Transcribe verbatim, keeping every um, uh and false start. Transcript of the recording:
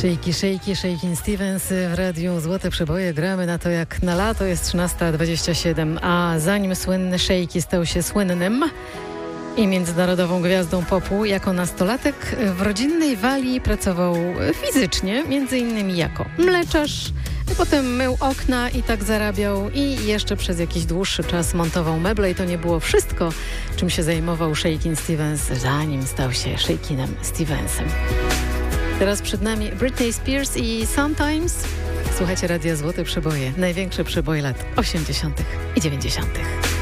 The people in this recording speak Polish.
Shaky, shaky, Shakin' Stevens w radiu Złote Przeboje. Gramy na to jak na lato, jest trzynasta dwadzieścia siedem, a zanim słynny Shaky stał się słynnym i międzynarodową gwiazdą popu, jako nastolatek w rodzinnej Walii pracował fizycznie, między innymi jako mleczarz, potem mył okna i tak zarabiał i jeszcze przez jakiś dłuższy czas montował meble i to nie było wszystko, czym się zajmował Shakin' Stevens, zanim stał się Shakinem Stevensem. Teraz przed nami Britney Spears i Sometimes. Słuchajcie Radia Złote Przeboje, największe przeboje lat osiemdziesiątych i dziewięćdziesiątych.